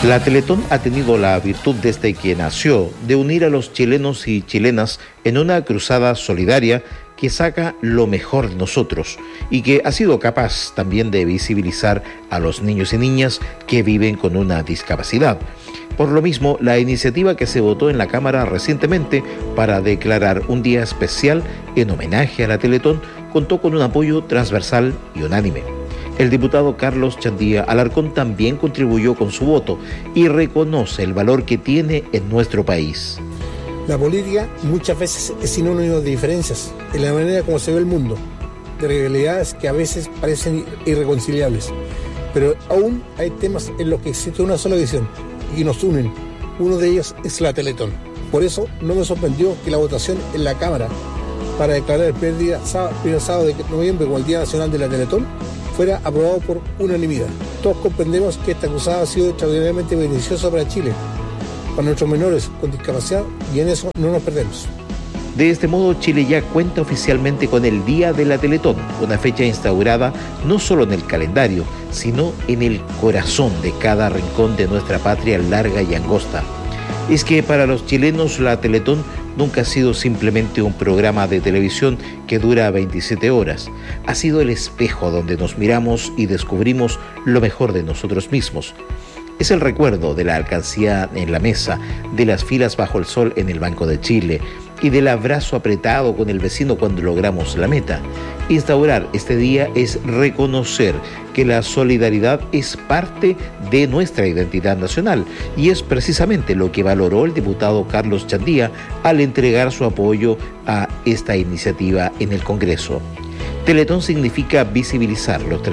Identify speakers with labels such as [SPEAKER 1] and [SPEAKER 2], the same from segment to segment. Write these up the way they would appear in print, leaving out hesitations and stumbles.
[SPEAKER 1] La Teletón ha tenido la virtud desde que nació de unir a los chilenos y chilenas en una cruzada solidaria que saca lo mejor de nosotros y que ha sido capaz también de visibilizar a los niños y niñas que viven con una discapacidad. Por lo mismo, la iniciativa que se votó en la Cámara recientemente para declarar un día especial en homenaje a la Teletón contó con un apoyo transversal y unánime. El diputado Carlos Chandía Alarcón también contribuyó con su voto y reconoce el valor que tiene en nuestro país.
[SPEAKER 2] La política muchas veces es sinónimo de diferencias en la manera como se ve el mundo, de rivalidades que a veces parecen irreconciliables, pero aún hay temas en los que existe una sola visión y que nos unen. Uno de ellos es la Teletón. Por eso no me sorprendió que la votación en la Cámara para declarar el primer sábado de noviembre como el Día Nacional de la Teletón fuera aprobado por unanimidad. Todos comprendemos que esta cruzada ha sido extraordinariamente beneficiosa para Chile, para nuestros menores con discapacidad, y en eso no nos perdemos.
[SPEAKER 1] De este modo, Chile ya cuenta oficialmente con el Día de la Teletón, una fecha instaurada no solo en el calendario, sino en el corazón de cada rincón de nuestra patria larga y angosta. Es que para los chilenos la Teletón nunca ha sido simplemente un programa de televisión que dura 27 horas. Ha sido el espejo donde nos miramos y descubrimos lo mejor de nosotros mismos. Es el recuerdo de la alcancía en la mesa, de las filas bajo el sol en el Banco de Chile y del abrazo apretado con el vecino cuando logramos la meta. Instaurar este día es reconocer que la solidaridad es parte de nuestra identidad nacional y es precisamente lo que valoró el diputado Carlos Chandía al entregar su apoyo a esta iniciativa en el Congreso. Teletón significa visibilizar los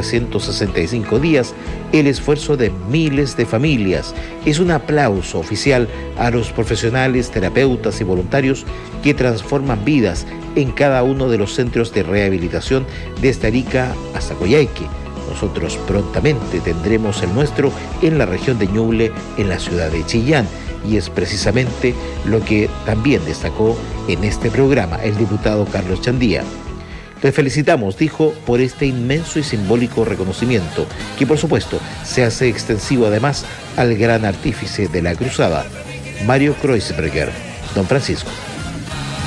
[SPEAKER 1] 365 días el esfuerzo de miles de familias. Es un aplauso oficial a los profesionales, terapeutas y voluntarios que transforman vidas en cada uno de los centros de rehabilitación desde Arica hasta Coyhaique. Nosotros prontamente tendremos el nuestro en la región de Ñuble, en la ciudad de Chillán. Y es precisamente lo que también destacó en este programa el diputado Carlos Chandía. Les felicitamos, dijo, por este inmenso y simbólico reconocimiento, que por supuesto se hace extensivo además al gran artífice de la cruzada, Mario Kreuzberger. Don Francisco.